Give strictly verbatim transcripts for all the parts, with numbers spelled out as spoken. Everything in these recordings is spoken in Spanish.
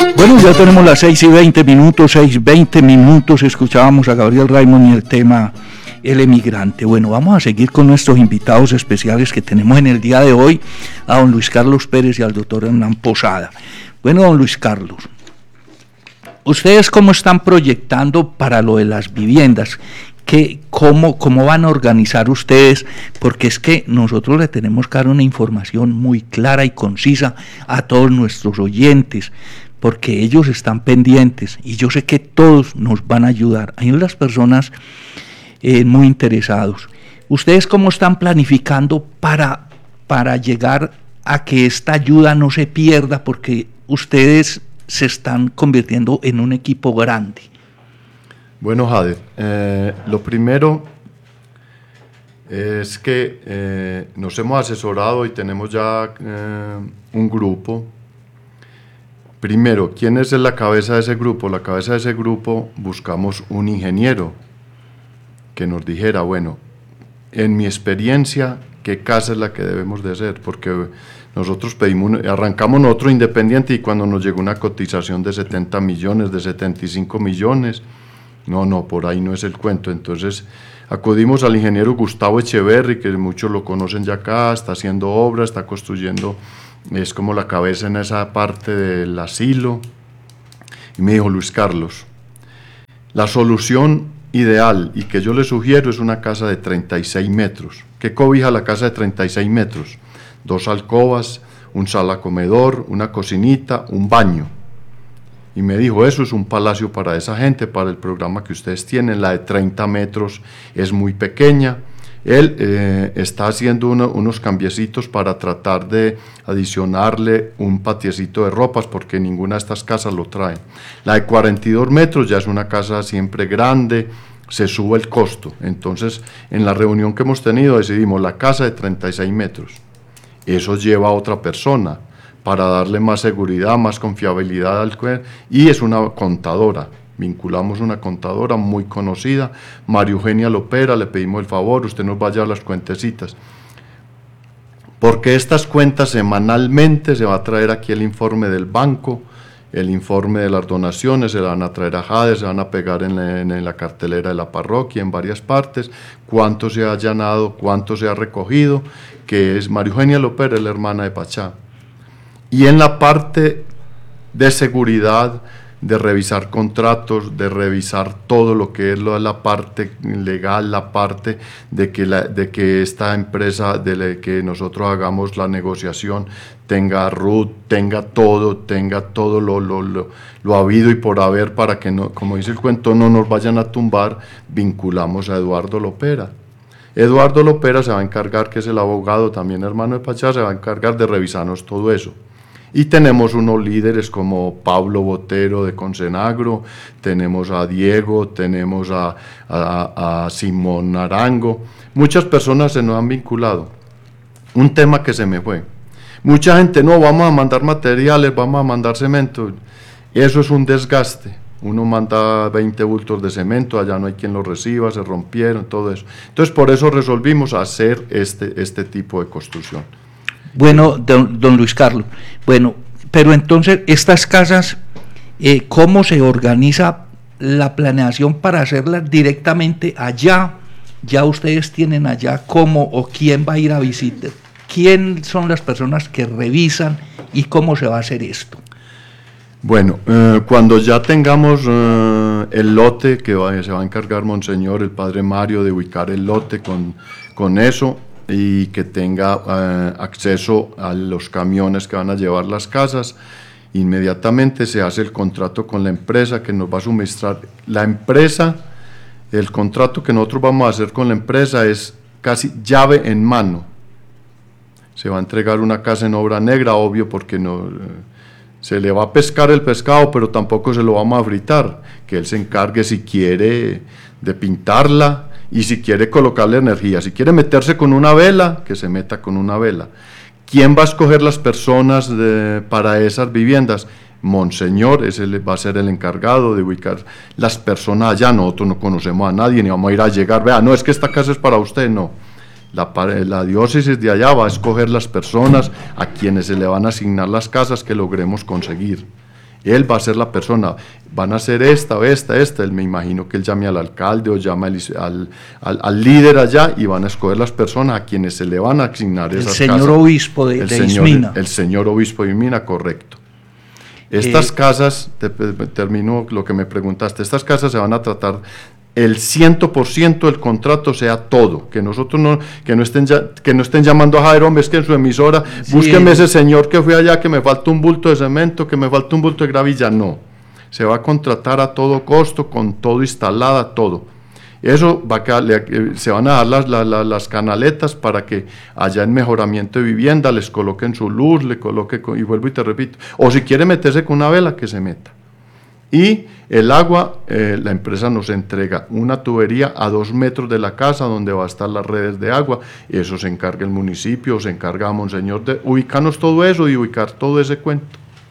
Bueno, ya tenemos las seis y veinte minutos, seis veinte minutos, escuchábamos a Gabriel Raymond y el tema El Emigrante. Bueno, vamos a seguir con nuestros invitados especiales que tenemos en el día de hoy, a don Luis Carlos Pérez y al doctor Hernán Posada. Bueno, don Luis Carlos, ¿ustedes cómo están proyectando para lo de las viviendas? ¿Qué, cómo, ¿Cómo van a organizar ustedes? Porque es que nosotros le tenemos que dar una información muy clara y concisa a todos nuestros oyentes, porque ellos están pendientes y yo sé que todos nos van a ayudar. Hay unas personas eh, muy interesados. ¿Ustedes cómo están planificando para, para llegar a que esta ayuda no se pierda? Porque ustedes se están convirtiendo en un equipo grande. Bueno, Jade, eh, lo primero es que eh, nos hemos asesorado y tenemos ya eh, un grupo. Primero, ¿quién es la cabeza de ese grupo? La cabeza de ese grupo buscamos un ingeniero que nos dijera, bueno, en mi experiencia, ¿qué casa es la que debemos de hacer? Porque nosotros pedimos, arrancamos otro independiente y cuando nos llegó una cotización de setenta millones, de setenta y cinco millones, no, no, por ahí no es el cuento. Entonces acudimos al ingeniero Gustavo Echeverry, que muchos lo conocen ya acá, está haciendo obras, está construyendo, es como la cabeza en esa parte del asilo. Y me dijo, Luis Carlos, la solución ideal y que yo le sugiero es una casa de treinta y seis metros. ¿Qué cobija la casa de treinta y seis metros? Dos alcobas, un sala comedor, una cocinita, un baño. Y me dijo, eso es un palacio para esa gente, para el programa que ustedes tienen. La de treinta metros es muy pequeña. Él eh, está haciendo uno, unos cambiecitos para tratar de adicionarle un patiecito de ropas, porque ninguna de estas casas lo trae. La de cuarenta y dos metros ya es una casa siempre grande, se sube el costo. Entonces, en la reunión que hemos tenido decidimos la casa de treinta y seis metros. Eso lleva a otra persona, para darle más seguridad, más confiabilidad al cliente, y es una contadora, vinculamos una contadora muy conocida, María Eugenia Lopera, le pedimos el favor, usted nos va a llevar las cuentecitas, porque estas cuentas semanalmente se va a traer aquí el informe del banco, el informe de las donaciones, se van a traer a Jade, se van a pegar en la, en la cartelera de la parroquia, en varias partes, cuánto se ha allanado, cuánto se ha recogido, que es María Eugenia Lopera, es la hermana de Pachá. Y en la parte de seguridad, de revisar contratos, de revisar todo lo que es lo, la parte legal, la parte de que, la, de que esta empresa, de la, que nosotros hagamos la negociación, tenga R U T, tenga todo, tenga todo lo, lo, lo, lo habido y por haber, para que, no, como dice el cuento, no nos vayan a tumbar, vinculamos a Eduardo Lopera. Eduardo Lopera se va a encargar, que es el abogado, también hermano de Pachá, se va a encargar de revisarnos todo eso. Y tenemos unos líderes como Pablo Botero de Consenagro, tenemos a Diego, tenemos a, a, a Simón Arango, muchas personas se nos han vinculado. Un tema que se me fue, mucha gente, no, vamos a mandar materiales, vamos a mandar cemento, eso es un desgaste, uno manda veinte bultos de cemento, allá no hay quien lo reciba, se rompieron, todo eso. Entonces por eso resolvimos hacer este, este tipo de construcción. Bueno, don, don Luis Carlos, bueno, pero entonces estas casas, eh, ¿cómo se organiza la planeación para hacerlas directamente allá? Ya ustedes tienen allá cómo o quién va a ir a visitar, quién son las personas que revisan y cómo se va a hacer esto. Bueno, eh, cuando ya tengamos eh, el lote, que va, se va a encargar Monseñor, el Padre Mario, de ubicar el lote con, con eso, y que tenga eh, acceso a los camiones que van a llevar las casas, inmediatamente se hace el contrato con la empresa que nos va a suministrar. La empresa, el contrato que nosotros vamos a hacer con la empresa es casi llave en mano. Se va a entregar una casa en obra negra, obvio, porque no, se le va a pescar el pescado, pero tampoco se lo vamos a fritar, que él se encargue si quiere de pintarla, y si quiere colocarle energía, si quiere meterse con una vela, que se meta con una vela. ¿Quién va a escoger las personas de, para esas viviendas? Monseñor, ese va a ser el encargado de ubicar las personas allá. Nosotros no conocemos a nadie, ni vamos a ir a llegar, vea, no, es que esta casa es para usted, no. La, la diócesis de allá va a escoger las personas a quienes se le van a asignar las casas que logremos conseguir. Él va a ser la persona, van a ser esta o esta, esta, él me imagino que él llame al alcalde o llame al, al, al, al líder allá y van a escoger las personas a quienes se le van a asignar esas casas. El señor obispo de, el de señor, Ismina. El, el señor obispo de Ismina, correcto. Estas eh, casas, te, te, termino lo que me preguntaste, estas casas se van a tratar, el cien por ciento del contrato sea todo, que nosotros no, que no estén, ya, que no estén llamando a Javier, hombre, es que en su emisora, sí, búsqueme ese señor que fue allá, que me falta un bulto de cemento, que me falta un bulto de gravilla, no, se va a contratar a todo costo, con todo instalada, todo. Eso va a, le, se van a dar las, las, las canaletas para que allá en mejoramiento de vivienda les coloquen su luz, le coloque, y vuelvo y te repito, o si quiere meterse con una vela, que se meta. Y el agua, eh, la empresa nos entrega una tubería a dos metros de la casa donde va a estar las redes de agua, y eso se encarga el municipio, se encarga a Monseñor de ubicarnos todo eso y ubicar todo ese cuento.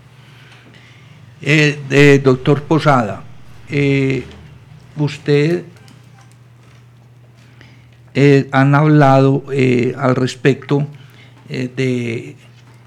Eh, eh, doctor Posada, eh, usted... Eh, han hablado eh, al respecto eh, de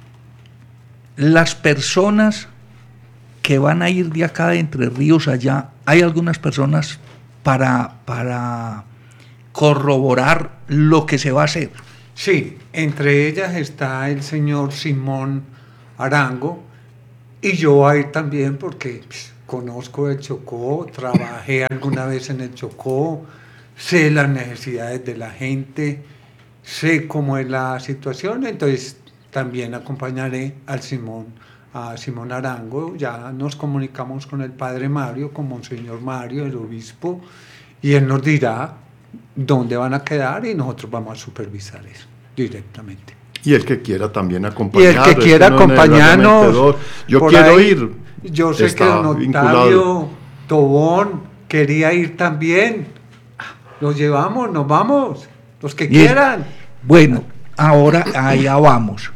las personas que van a ir de acá de Entre Ríos allá. Hay algunas personas para, para corroborar lo que se va a hacer. Sí, entre ellas está el señor Simón Arango, y yo voy a ir también porque pues, conozco el Chocó, trabajé alguna vez en el Chocó, sé las necesidades de la gente, sé cómo es la situación, entonces también acompañaré al Simón, a Simón Arango. Ya nos comunicamos con el padre Mario, con Monseñor Mario, el obispo, y él nos dirá dónde van a quedar y nosotros vamos a supervisar eso directamente. Y el que quiera también acompañar. Y el que quiera es que no acompañarnos. Yo quiero ahí, ir. Yo sé que don Octavio vinculado. Tobón quería ir también. Los llevamos, nos vamos, los que Bien. quieran. Bueno, ahora allá vamos.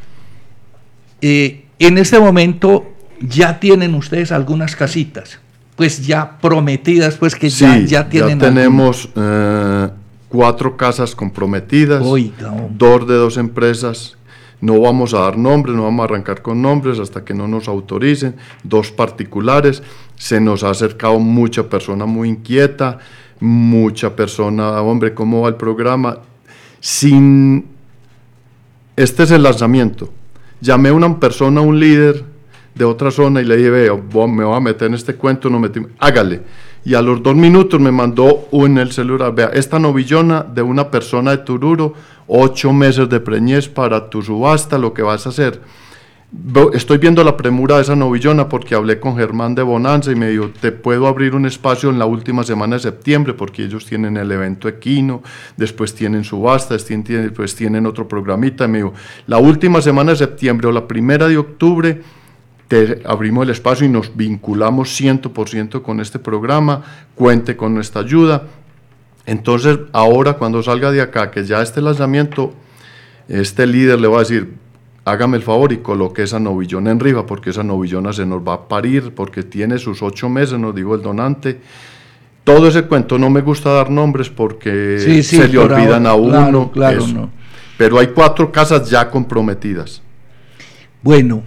Eh, en este momento ya tienen ustedes algunas casitas, pues ya prometidas, pues que sí, ya, ya tienen. Ya tenemos eh, cuatro casas comprometidas, Oiga, dos de dos empresas. No vamos a dar nombres, no vamos a arrancar con nombres hasta que no nos autoricen. Dos particulares. Se nos ha acercado mucha persona muy inquieta. Mucha persona, hombre, ¿cómo va el programa? Sin... Este es el lanzamiento. Llamé a una persona, un líder de otra zona y le dije, veo, me voy a meter en este cuento, no metí, hágale. Y a los dos minutos me mandó en el celular, vea, esta novillona de una persona de Tururo, ocho meses de preñez para tu subasta, lo que vas a hacer. Estoy viendo la premura de esa novillona porque hablé con Germán de Bonanza y me dijo, te puedo abrir un espacio en la última semana de septiembre porque ellos tienen el evento equino, después tienen subasta, después tienen otro programita. Y me dijo, la última semana de septiembre o la primera de octubre te abrimos el espacio y nos vinculamos cien por ciento con este programa, cuente con nuestra ayuda. Entonces ahora cuando salga de acá, que ya este lanzamiento, este líder le va a decir, hágame el favor y coloque esa novillona en rifa, porque esa novillona se nos va a parir, porque tiene sus ocho meses, nos dijo el donante. Todo ese cuento, no me gusta dar nombres porque sí, sí, se le olvidan ahora, a uno. Claro, claro, no. Pero hay cuatro casas ya comprometidas. Bueno,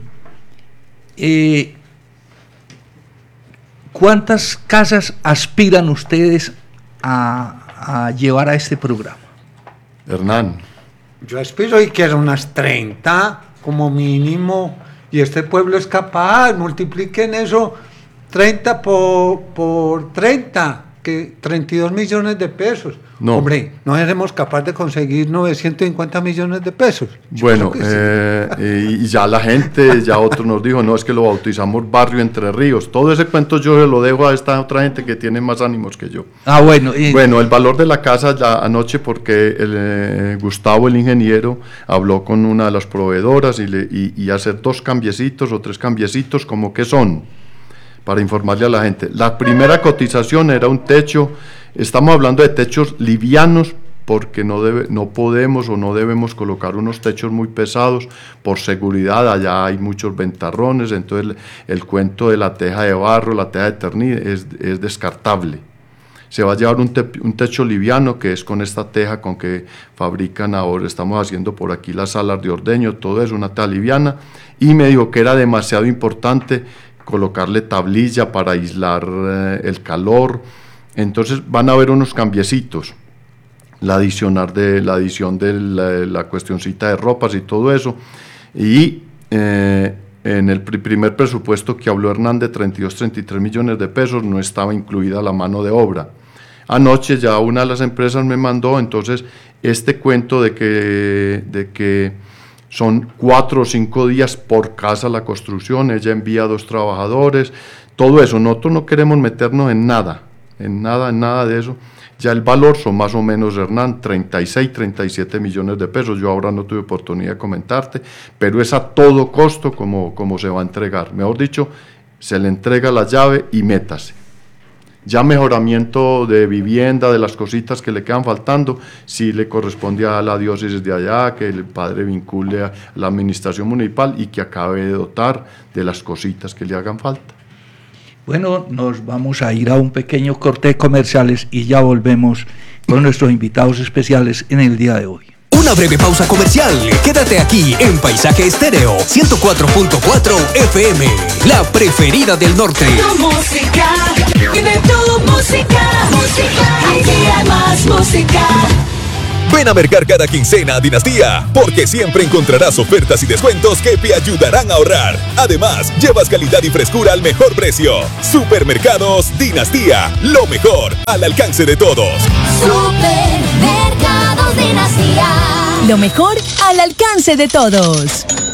eh, ¿cuántas casas aspiran ustedes a, a llevar a este programa? Hernán. Yo aspiro y quiero unas treinta como mínimo, y este pueblo es capaz, multipliquen eso, treinta por, por treinta, que treinta y dos millones de pesos. No. Hombre, no seremos capaces de conseguir novecientos cincuenta millones de pesos. Yo bueno, eh, sí. Y ya la gente, ya otro nos dijo, no, es que lo bautizamos Barrio Entre Ríos. Todo ese cuento yo se lo dejo a esta otra gente que tiene más ánimos que yo. Ah, bueno. Y... Bueno, el valor de la casa ya anoche, porque el, eh, Gustavo, el ingeniero, habló con una de las proveedoras y, le, y, y hacer dos cambiecitos o tres cambiecitos, como que son, para informarle a la gente. La primera cotización era un techo. Estamos hablando de techos livianos porque no, debe, no podemos o no debemos colocar unos techos muy pesados por seguridad. Allá hay muchos ventarrones, entonces el, el cuento de la teja de barro, la teja de ternil es, es descartable. Se va a llevar un, te, un techo liviano, que es con esta teja con que fabrican ahora, estamos haciendo por aquí las salas de ordeño, todo es una teja liviana, y me dijo que era demasiado importante colocarle tablilla para aislar eh, el calor. Entonces van a haber unos cambiecitos. La, adicionar de, la adición de la, la cuestioncita de ropas y todo eso. Y eh, en el pr- primer presupuesto que habló Hernán de treinta y dos, treinta y tres millones de pesos no estaba incluida la mano de obra. Anoche ya una de las empresas me mandó entonces este cuento de que, de que son cuatro o cinco días por casa la construcción, ella envía dos trabajadores, todo eso. Nosotros no queremos meternos en nada, en nada, en nada de eso. Ya el valor son más o menos, Hernán, treinta y seis, treinta y siete millones de pesos. Yo ahora no tuve oportunidad de comentarte, pero es a todo costo como, como se va a entregar. Mejor dicho, se le entrega la llave y métase. Ya mejoramiento de vivienda, de las cositas que le quedan faltando, sí le corresponde a la diócesis de allá, que el padre vincule a la administración municipal y que acabe de dotar de las cositas que le hagan falta. Bueno, nos vamos a ir a un pequeño corte de comerciales y ya volvemos con nuestros invitados especiales en el día de hoy. Una breve pausa comercial. Quédate aquí en Paisaje Estéreo ciento cuatro punto cuatro F M, la preferida del norte. Tu música, vive tu música, música, aquí hay más música. Ven a mercar cada quincena a Dinastía, porque siempre encontrarás ofertas y descuentos que te ayudarán a ahorrar. Además, llevas calidad y frescura al mejor precio. Supermercados Dinastía, lo mejor al alcance de todos. Supermercados Dinastía, lo mejor al alcance de todos.